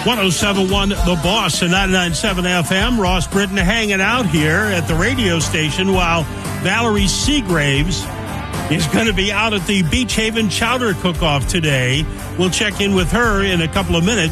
1071 The Boss and 99.7 FM. Ross Britton hanging out here at the radio station while Valerie Seagraves is going to be out at the Beach Haven Chowder Cook-Off today. We'll check in with her in a couple of minutes.